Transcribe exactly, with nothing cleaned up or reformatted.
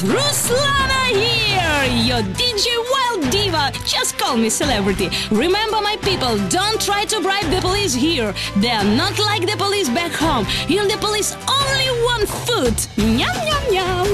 Ruslana here, your D J Wild Diva. Just call me celebrity. Remember, my people, don't try to bribe the police here. They are not like the police back home. Here the police only want food. Nyam, nyam, nyam.